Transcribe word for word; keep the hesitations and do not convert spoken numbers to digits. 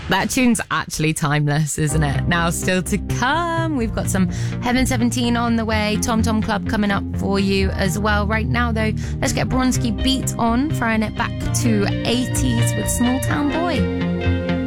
That tune's actually timeless, isn't it? Now, still to come, we've got some Heaven seventeen on the way, Tom Tom Club coming up for you as well. Right now, though, let's get Bronski Beat on, throwing it back to eighties with Small Town Boy.